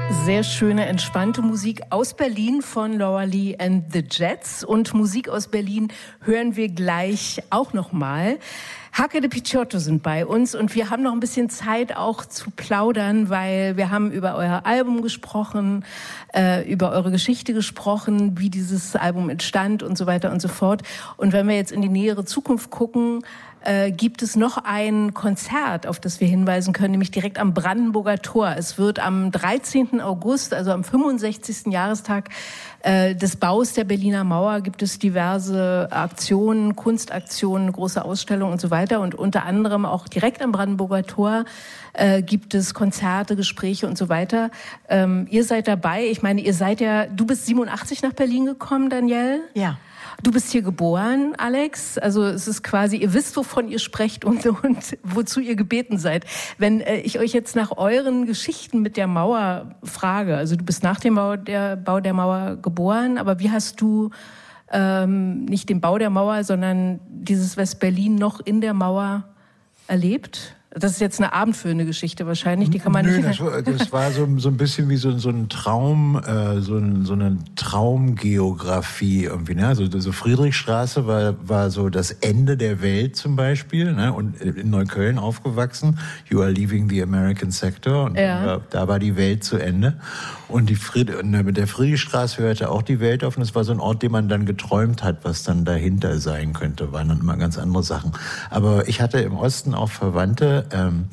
Sehr schöne, entspannte Musik aus Berlin von Laura Lee and the Jets. Und Musik aus Berlin hören wir gleich auch nochmal. Hacke de Picciotto sind bei uns und wir haben noch ein bisschen Zeit auch zu plaudern, weil wir haben über euer Album gesprochen, über eure Geschichte gesprochen, wie dieses Album entstand und so weiter und so fort. Und wenn wir jetzt in die nähere Zukunft gucken, gibt es noch ein Konzert, auf das wir hinweisen können, nämlich direkt am Brandenburger Tor. Es wird am 13. August, also am 65. Jahrestag des Baus der Berliner Mauer, gibt es diverse Aktionen, Kunstaktionen, große Ausstellungen und so weiter. Und unter anderem auch direkt am Brandenburger Tor gibt es Konzerte, Gespräche und so weiter. Ihr seid dabei. Ich meine, du bist 87 nach Berlin gekommen, Danielle? Ja. Du bist hier geboren, Alex. Also es ist quasi, ihr wisst, wovon ihr sprecht und wozu ihr gebeten seid. Wenn ich euch jetzt nach euren Geschichten mit der Mauer frage, also du bist nach dem Bau der Mauer geboren, aber wie hast du nicht den Bau der Mauer, sondern dieses West-Berlin noch in der Mauer erlebt? Das ist jetzt eine abendfüllende Geschichte wahrscheinlich, die kann man nicht... Das war so ein bisschen wie so ein Traum, so eine Traumgeografie irgendwie, ne? Also so Friedrichstraße war so das Ende der Welt zum Beispiel, ne? Und in Neukölln aufgewachsen, you are leaving the American sector, und da war die Welt zu Ende. Und mit der Friedrichstraße hörte auch die Welt auf, und es war so ein Ort, den man dann geträumt hat, was dann dahinter sein könnte, waren dann immer ganz andere Sachen. Aber ich hatte im Osten auch Verwandte.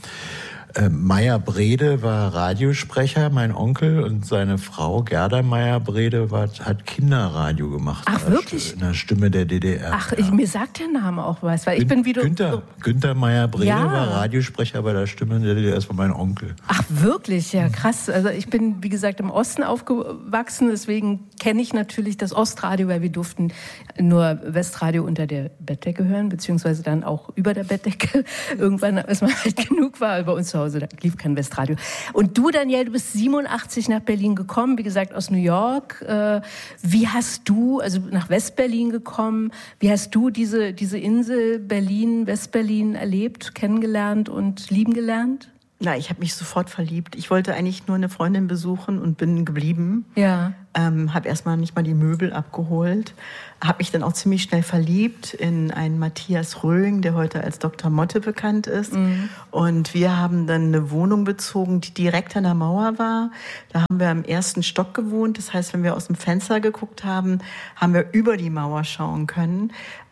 Meyer-Brede war Radiosprecher, mein Onkel, und seine Frau Gerda Meyer-Brede hat Kinderradio gemacht. Ach, wirklich? In der Stimme der DDR. Ach, mir sagt der Name auch was, weil ich bin wieder... Günther Meyer-Brede war Radiosprecher bei der Stimme der DDR, das war mein Onkel. Ach, wirklich? Ja, krass. Also ich bin, wie gesagt, im Osten aufgewachsen, deswegen kenne ich natürlich das Ostradio, weil wir durften nur Westradio unter der Bettdecke hören, beziehungsweise dann auch über der Bettdecke. Irgendwann, als man halt genug war, bei uns zu Hause, da lief kein Westradio. Und du, Danielle, du bist 87 nach Berlin gekommen, wie gesagt, aus New York. Wie hast du, also nach West-Berlin gekommen, wie hast du diese Insel Berlin, West-Berlin erlebt, kennengelernt und lieben gelernt? Na, ich habe mich sofort verliebt. Ich wollte eigentlich nur eine Freundin besuchen und bin geblieben. Ja. Habe erstmal nicht mal die Möbel abgeholt. Habe mich dann auch ziemlich schnell verliebt in einen Matthias Röhing, der heute als Dr. Motte bekannt ist. Mhm. Und wir haben dann eine Wohnung bezogen, die direkt an der Mauer war. Da haben wir im ersten Stock gewohnt. Das heißt, wenn wir aus dem Fenster geguckt haben, haben wir über die Mauer schauen können,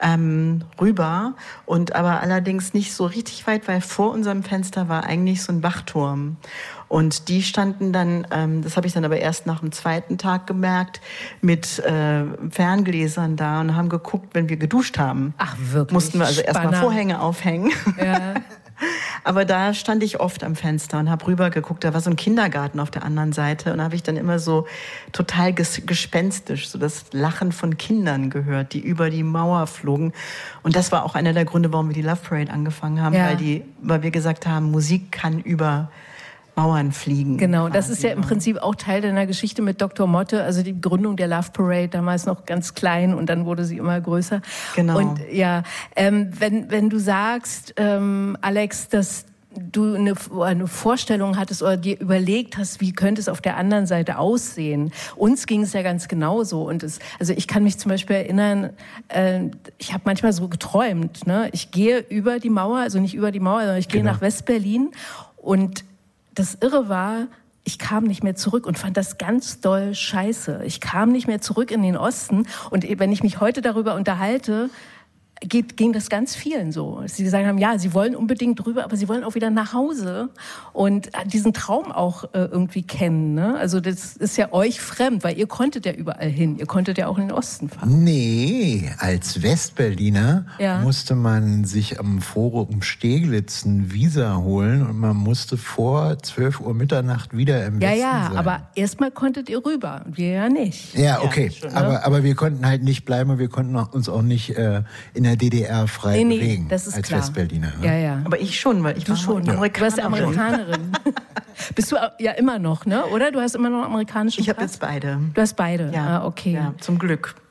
rüber. Und aber allerdings nicht so richtig weit, weil vor unserem Fenster war eigentlich so ein Wachturm. Und die standen dann, das habe ich dann aber erst nach dem zweiten Tag gemerkt, mit Ferngläsern da und haben geguckt, wenn wir geduscht haben. Ach, wirklich? Mussten wir also erstmal Vorhänge aufhängen. Ja. Aber da stand ich oft am Fenster und habe rüber geguckt. Da war so ein Kindergarten auf der anderen Seite. Und da habe ich dann immer so total gespenstisch so das Lachen von Kindern gehört, die über die Mauer flogen. Und das war auch einer der Gründe, warum wir die Love Parade angefangen haben, weil wir gesagt haben, Musik kann über Mauern fliegen. Genau, das ist ja im Prinzip auch Teil deiner Geschichte mit Dr. Motte, also die Gründung der Love Parade, damals noch ganz klein und dann wurde sie immer größer. Genau. Und ja, wenn du sagst, Alex, dass du eine Vorstellung hattest oder dir überlegt hast, wie könnte es auf der anderen Seite aussehen. Uns ging es ja ganz genauso. Und also ich kann mich zum Beispiel erinnern, ich habe manchmal so geträumt, ne? Ich gehe über die Mauer, also nicht über die Mauer, sondern ich gehe nach West-Berlin und das Irre war, ich kam nicht mehr zurück und fand das ganz doll scheiße. Ich kam nicht mehr zurück in den Osten. Und wenn ich mich heute darüber unterhalte, ging das ganz vielen so. Sie gesagt haben, ja, sie wollen unbedingt drüber, aber sie wollen auch wieder nach Hause und diesen Traum auch irgendwie kennen. Ne? Also das ist ja euch fremd, weil ihr konntet ja überall hin. Ihr konntet ja auch in den Osten fahren. Nee, als Westberliner musste man sich am Forum Steglitz ein Visa holen und man musste vor 12 Uhr Mitternacht wieder im Westen sein. Aber erstmal konntet ihr rüber, wir ja nicht. Ja, okay, aber wir konnten halt nicht bleiben und wir konnten uns auch nicht in der DDR frei bewegen, das ist als klar. Westberliner. Ne? Ja. Aber ich schon, weil ich war schon Amerikanerin. Du warst Amerikanerin. Bist du ja immer noch, ne? Oder? Du hast immer noch amerikanische Pass? Ich habe jetzt beide. Du hast beide? Ja. Okay. Ja, zum Glück.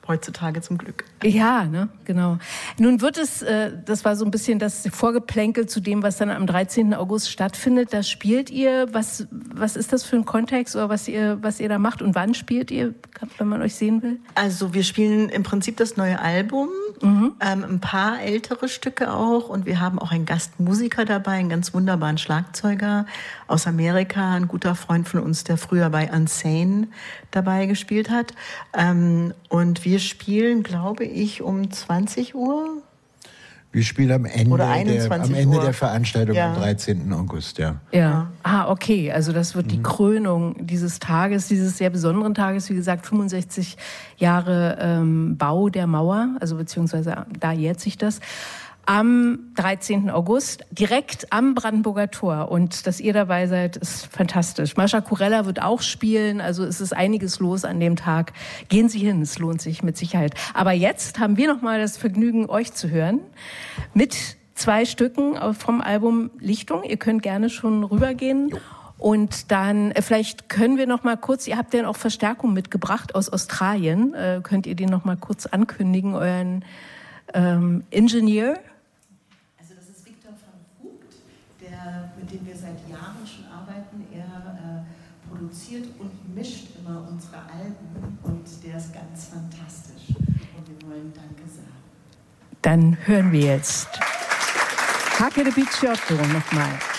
heutzutage zum Glück. Ja, ne, genau. Nun wird es, das war so ein bisschen das Vorgeplänkel zu dem, was dann am 13. August stattfindet. Da spielt ihr, was ist das für ein Kontext oder was ihr da macht und wann spielt ihr, wenn man euch sehen will? Also wir spielen im Prinzip das neue Album, ein paar ältere Stücke auch und wir haben auch einen Gastmusiker dabei, einen ganz wunderbaren Schlagzeuger aus Amerika, ein guter Freund von uns, der früher bei Unsane dabei gespielt hat. Und wir spielen, glaube ich, um 20 Uhr. Wir spielen am Ende der Veranstaltung ja. am 13. August, ja. Ja. Ah, okay. Also das wird die Krönung dieses Tages, dieses sehr besonderen Tages. Wie gesagt, 65 Jahre Bau der Mauer, also beziehungsweise da jährt sich das. Am 13. August, direkt am Brandenburger Tor. Und dass ihr dabei seid, ist fantastisch. Mascha Kurella wird auch spielen, also es ist einiges los an dem Tag. Gehen Sie hin, es lohnt sich mit Sicherheit. Aber jetzt haben wir noch mal das Vergnügen, euch zu hören mit 2 Stücken vom Album Lichtung. Ihr könnt gerne schon rübergehen. Und dann, vielleicht können wir noch mal kurz, ihr habt ja auch Verstärkung mitgebracht aus Australien. Könnt ihr den noch mal kurz ankündigen, euren Ingenieur? Mit dem wir seit Jahren schon arbeiten. Er produziert und mischt immer unsere Alben und der ist ganz fantastisch. Und wir wollen Danke sagen. Dann hören wir jetzt Hake de Picciotto nochmal.